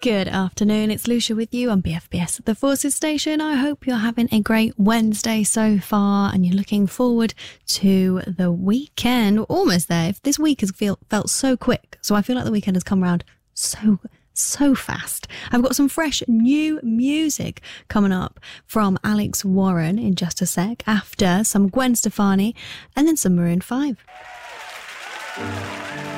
Good afternoon, it's Lucia with you on BFBS at the Forces Station. I hope you're having a great Wednesday so far and you're looking forward to the weekend. We're almost there. If this week has felt so quick, so I feel like the weekend has come around so fast. I've got some fresh new music coming up from Alex Warren in just a sec, after some Gwen Stefani and then some Maroon 5.